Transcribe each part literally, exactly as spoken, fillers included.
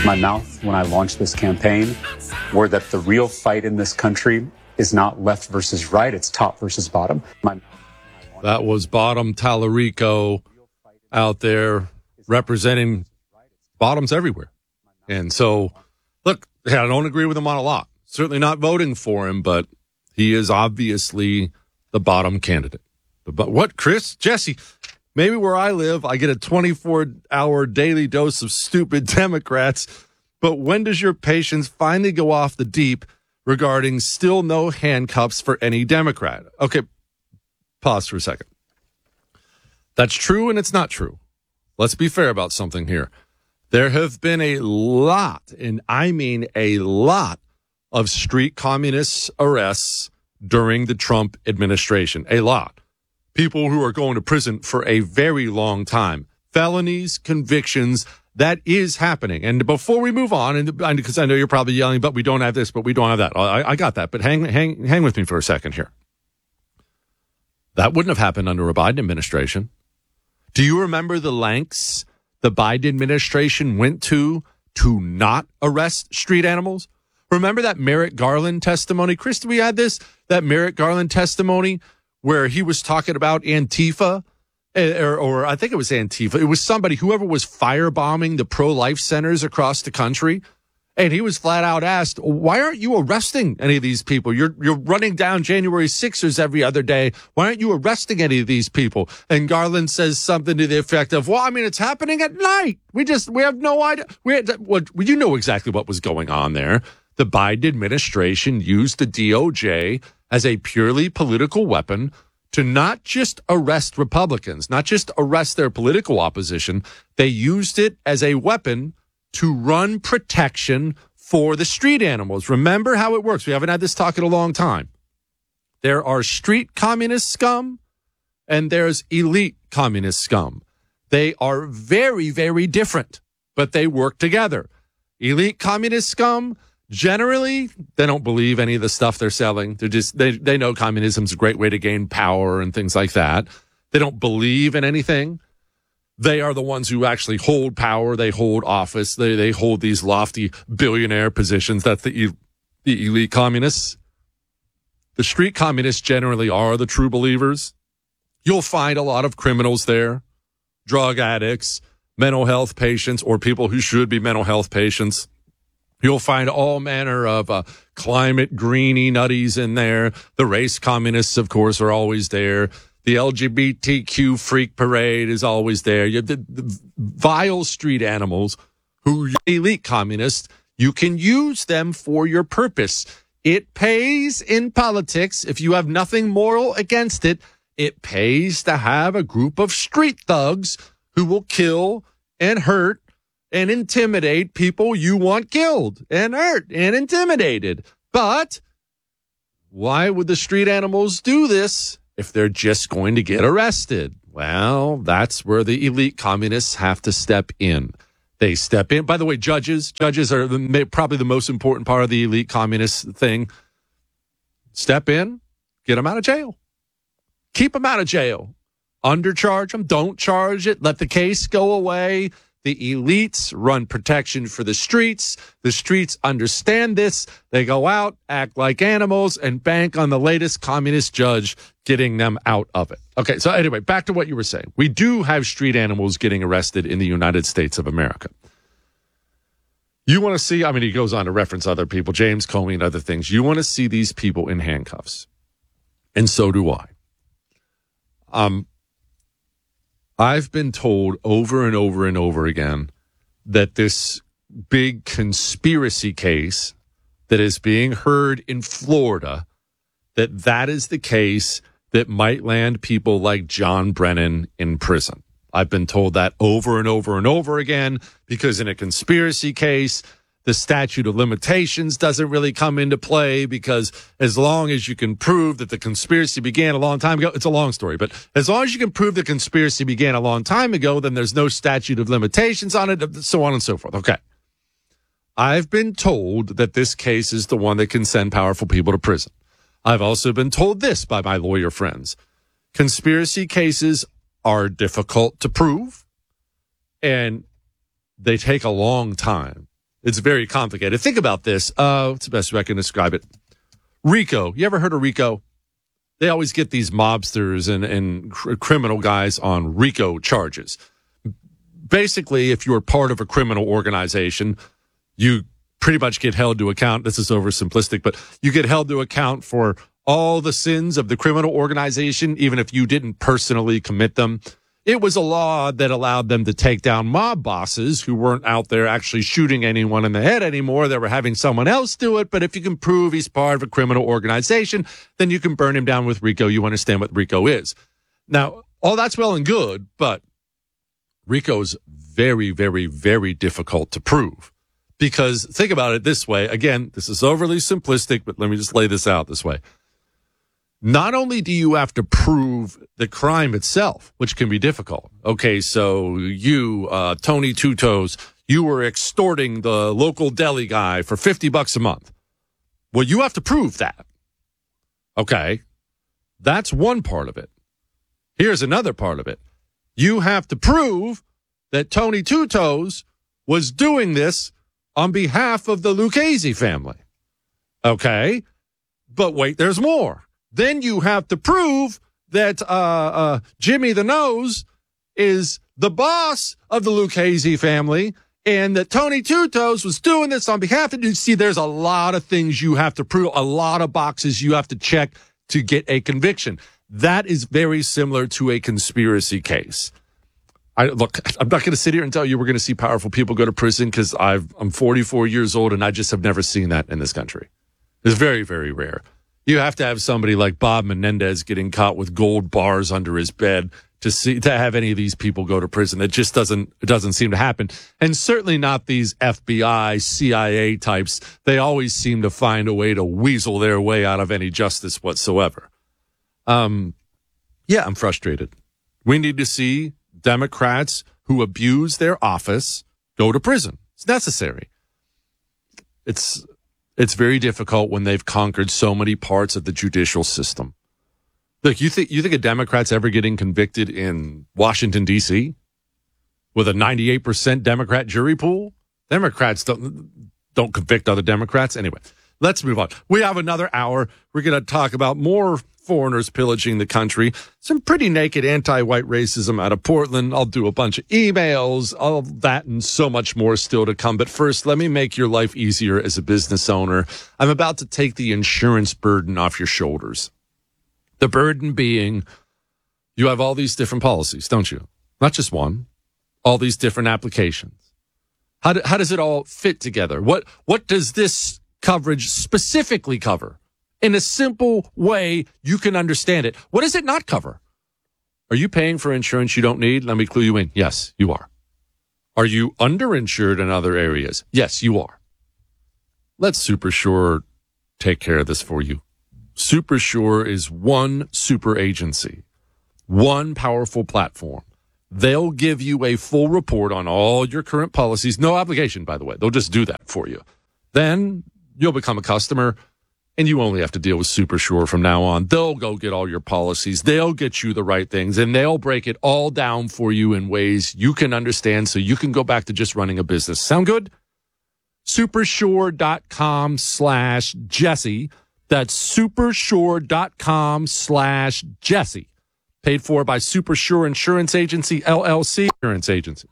my mouth when I launched this campaign were that the real fight in this country is not left versus right, it's top versus bottom. My- that was Bottom Tallarico out there representing bottoms everywhere. And so, look, I don't agree with him on a lot. Certainly not voting for him, but he is obviously the bottom candidate. But what, Chris? Jesse, maybe where I live, I get a twenty-four hour daily dose of stupid Democrats. But when does your patience finally go off the deep regarding still no handcuffs for any Democrat? Okay, pause for a second. That's true and it's not true. Let's be fair about something here. There have been a lot, and I mean a lot, of street communist arrests during the Trump administration. A lot. People who are going to prison for a very long time. Felonies, convictions, that is happening. And before we move on, and because I know you're probably yelling, but we don't have this, but we don't have that. I, I got that, but hang, hang, hang with me for a second here. That wouldn't have happened under a Biden administration. Do you remember the lengths the Biden administration went to to not arrest street animals? Remember that Merrick Garland testimony? Chris, we had this, that Merrick Garland testimony where he was talking about Antifa, or, or I think it was Antifa. It was somebody, whoever was firebombing the pro-life centers across the country. And he was flat out asked, why aren't you arresting any of these people? You're you're running down January sixers every other day. Why aren't you arresting any of these people? And Garland says something to the effect of, well, I mean, it's happening at night. We just, we have no idea. We had, well, you know exactly what was going on there. The Biden administration used the D O J as a purely political weapon to not just arrest Republicans, not just arrest their political opposition. They used it as a weapon to run protection for the street animals. Remember how it works. We haven't had this talk in a long time. There are street communist scum and there's elite communist scum. They are very, very different, but they work together. Elite communist scum, generally, they don't believe any of the stuff they're selling. They're just, they, they know communism's a great way to gain power and things like that. They don't believe in anything. They are the ones who actually hold power. They hold office. They they hold these lofty billionaire positions. That's the, the elite communists. The street communists generally are the true believers. You'll find a lot of criminals there, drug addicts, mental health patients, or people who should be mental health patients. You'll find all manner of uh, climate greenie nutties in there. The race communists, of course, are always there. The L G B T Q freak parade is always there. You have the, the vile street animals who are elite communists. You can use them for your purpose. It pays in politics. If you have nothing moral against it, it pays to have a group of street thugs who will kill and hurt and intimidate people you want killed and hurt and intimidated. But why would the street animals do this if they're just going to get arrested? Well, that's where the elite communists have to step in. They step in. By the way, judges, judges are the, probably the most important part of the elite communist thing. Step in, get them out of jail. Keep them out of jail. Undercharge them. Don't charge it. Let the case go away. The elites run protection for the streets. The streets understand this. They go out, act like animals, and bank on the latest communist judge getting them out of it. Okay, so anyway, back to what you were saying. We do have street animals getting arrested in the United States of America. You want to see, I mean, he goes on to reference other people, James Comey and other things. You want to see these people in handcuffs. And so do I. Um, I've been told over and over and over again that this big conspiracy case that is being heard in Florida, that that is the case that might land people like John Brennan in prison. I've been told that over and over and over again because in a conspiracy case, the statute of limitations doesn't really come into play because as long as you can prove that the conspiracy began a long time ago, it's a long story, but as long as you can prove the conspiracy began a long time ago, then there's no statute of limitations on it, so on and so forth. Okay. I've been told that this case is the one that can send powerful people to prison. I've also been told this by my lawyer friends. Conspiracy cases are difficult to prove, and they take a long time. It's very complicated. Think about this. Uh, what's the best way I can describe it? RICO. You ever heard of RICO? They always get these mobsters and, and cr- criminal guys on RICO charges. Basically, if you're part of a criminal organization, you pretty much get held to account. This is oversimplistic, but you get held to account for all the sins of the criminal organization, even if you didn't personally commit them. It was a law that allowed them to take down mob bosses who weren't out there actually shooting anyone in the head anymore. They were having someone else do it. But if you can prove he's part of a criminal organization, then you can burn him down with RICO. You understand what RICO is. Now, all that's well and good, but RICO is very, very, very difficult to prove. Because think about it this way. Again, this is overly simplistic, but let me just lay this out this way. Not only do you have to prove the crime itself, which can be difficult. Okay, so you, uh, Tony Two Toes, you were extorting the local deli guy for fifty bucks a month. Well, you have to prove that. Okay, that's one part of it. Here's another part of it. You have to prove that Tony Two Toes was doing this on behalf of the Lucchese family. Okay, but wait, there's more. Then you have to prove that uh, uh, Jimmy the Nose is the boss of the Lucchese family and that Tony Two Toes was doing this on behalf of you. See, there's a lot of things you have to prove, a lot of boxes you have to check to get a conviction. That is very similar to a conspiracy case. I, look, I'm not going to sit here and tell you we're going to see powerful people go to prison because I'm forty-four years old and I just have never seen that in this country. It's very, very rare. You have to have somebody like Bob Menendez getting caught with gold bars under his bed to see to have any of these people go to prison. It just doesn't it doesn't seem to happen. And certainly not these F B I, C I A types. They always seem to find a way to weasel their way out of any justice whatsoever. Um, yeah, I'm frustrated. We need to see Democrats who abuse their office go to prison. It's necessary. It's It's very difficult when they've conquered so many parts of the judicial system. Look, you think you think a Democrat's ever getting convicted in Washington, D C with a ninety-eight percent Democrat jury pool? Democrats don't, don't convict other Democrats. Anyway, let's move on. We have another hour. We're going to talk about more foreigners pillaging the country, some pretty naked anti-white racism out of Portland. I'll do a bunch of emails, all of that and so much more still to come. But first, let me make your life easier as a business owner. I'm about to take the insurance burden off your shoulders. The burden being you have all these different policies, don't you? Not just one, all these different applications. How, do, how does it all fit together? What, what does this coverage specifically cover? In a simple way, you can understand it. What does it not cover? Are you paying for insurance you don't need? Let me clue you in. Yes, you are. Are you underinsured in other areas? Yes, you are. Let SuperSure take care of this for you. SuperSure is one super agency, one powerful platform. They'll give you a full report on all your current policies. No obligation, by the way. They'll just do that for you. Then you'll become a customer. And you only have to deal with SuperSure from now on. They'll go get all your policies. They'll get you the right things, and they'll break it all down for you in ways you can understand so you can go back to just running a business. Sound good? Supersure.com slash Jesse. That's supersure.com slash Jesse. Paid for by SuperSure Insurance Agency, L L C Insurance Agency.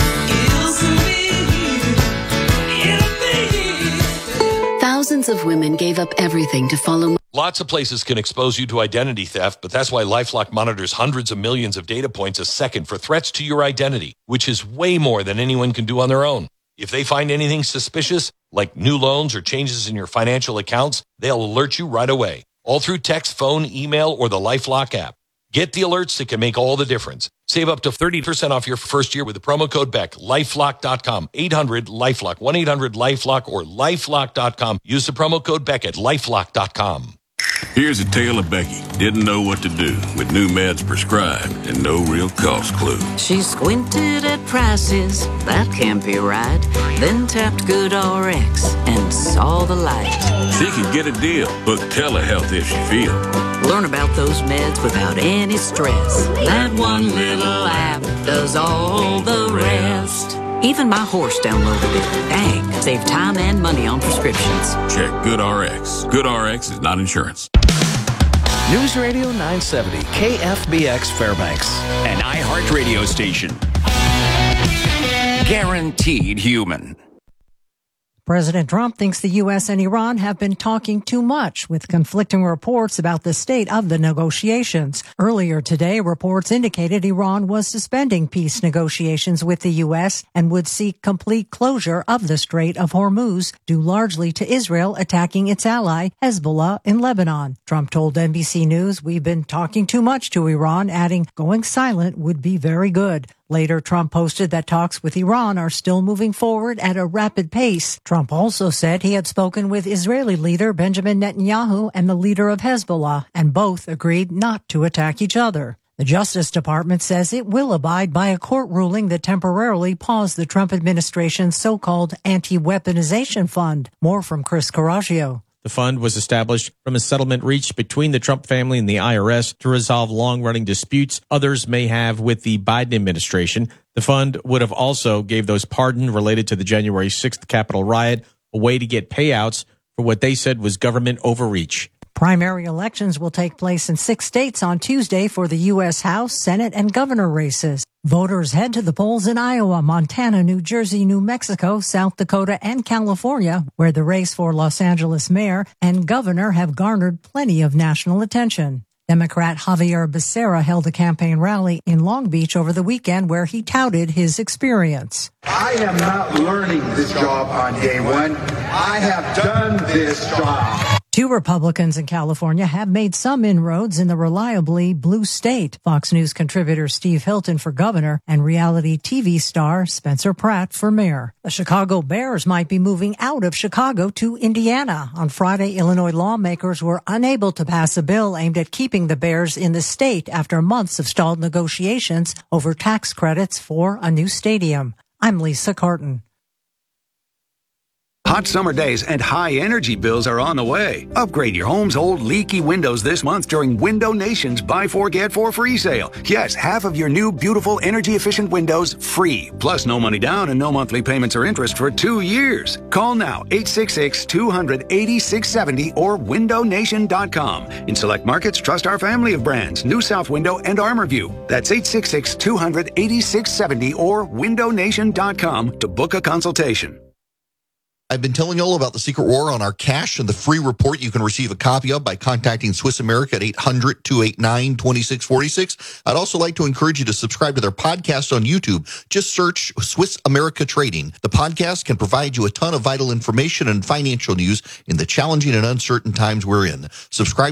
Thousands of women gave up everything to follow. Lots of places can expose you to identity theft, but that's why LifeLock monitors hundreds of millions of data points a second for threats to your identity, which is way more than anyone can do on their own. If they find anything suspicious, like new loans or changes in your financial accounts, they'll alert you right away, all through text, phone, email, or the LifeLock app. Get the alerts that can make all the difference. Save up to thirty percent off your first year with the promo code Beck. LifeLock dot com. eight hundred LifeLock. one eight hundred LifeLock or LifeLock dot com. Use the promo code Beck at LifeLock dot com. Here's a tale of Becky. Didn't know what to do with new meds prescribed and no real cost clue. She squinted at prices, that can't be right. Then tapped GoodRx and saw the light. She could get a deal. Book telehealth if she feels. Learn about those meds without any stress. That one little app does all the rest. Even my horse downloaded it. Dang, save time and money on prescriptions. Check GoodRx. GoodRx is not insurance. News Radio nine seventy, K F B X Fairbanks. An iHeartRadio station. Guaranteed human. President Trump thinks the U S and Iran have been talking too much, with conflicting reports about the state of the negotiations. Earlier today, reports indicated Iran was suspending peace negotiations with the U S and would seek complete closure of the Strait of Hormuz, due largely to Israel attacking its ally, Hezbollah, in Lebanon. Trump told N B C News, "We've been talking too much to Iran," adding, "Going silent would be very good." Later, Trump posted that talks with Iran are still moving forward at a rapid pace. Trump also said he had spoken with Israeli leader Benjamin Netanyahu and the leader of Hezbollah, and both agreed not to attack each other. The Justice Department says it will abide by a court ruling that temporarily paused the Trump administration's so-called anti-weaponization fund. More from Chris Coraggio. The fund was established from a settlement reached between the Trump family and the I R S to resolve long-running disputes others may have with the Biden administration. The fund would have also gave those pardoned related to the January sixth Capitol riot a way to get payouts for what they said was government overreach. Primary elections will take place in six states on Tuesday for the U S House, Senate, and governor races. Voters head to the polls in Iowa, Montana, New Jersey, New Mexico, South Dakota, and California, where the race for Los Angeles mayor and governor have garnered plenty of national attention. Democrat Javier Becerra held a campaign rally in Long Beach over the weekend where he touted his experience. I am not learning this job on day one. I have done this job. Two Republicans in California have made some inroads in the reliably blue state. Fox News contributor Steve Hilton for governor and reality T V star Spencer Pratt for mayor. The Chicago Bears might be moving out of Chicago to Indiana. On Friday, Illinois lawmakers were unable to pass a bill aimed at keeping the Bears in the state after months of stalled negotiations over tax credits for a new stadium. I'm Lisa Carton. Hot summer days and high energy bills are on the way. Upgrade your home's old leaky windows this month during Window Nation's Buy Four Get Four free sale. Yes, half of your new beautiful energy efficient windows free. Plus no money down and no monthly payments or interest for two years. Call now eight six six, two hundred, eighty-six seventy or window nation dot com. In select markets, trust our family of brands, New South Window and ArmorView. That's eight six six, two hundred, eighty-six seventy or window nation dot com to book a consultation. I've been telling you all about the secret war on our cash and the free report you can receive a copy of by contacting Swiss America at eight hundred, two eight nine, two six four six. I'd also like to encourage you to subscribe to their podcast on YouTube. Just search Swiss America Trading. The podcast can provide you a ton of vital information and financial news in the challenging and uncertain times we're in. Subscribe